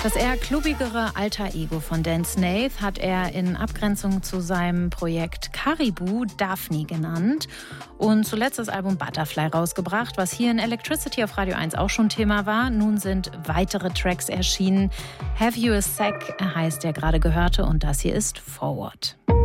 Das eher klubbigere Alter Ego von Dan Snaith hat er in Abgrenzung zu seinem Projekt Caribou Daphne genannt und zuletzt das Album Butterfly rausgebracht, was hier in Electricity auf Radio 1 auch schon Thema war. Nun sind weitere Tracks erschienen. Have You a Sec heißt der gerade gehörte und das hier ist Forward.